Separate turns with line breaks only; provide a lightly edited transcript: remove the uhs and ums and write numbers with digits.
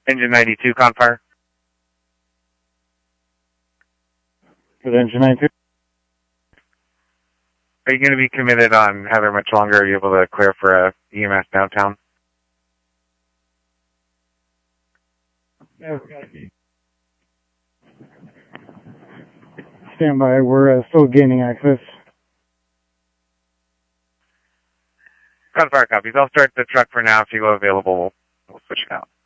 Engine 92, Confire.
With engine 92.
Are you going to be committed on however much longer are you able to clear for a EMS downtown?
Yeah, stand by. We're still gaining access.
Confire copies. I'll start the truck for now. If you go available, we'll switch it out.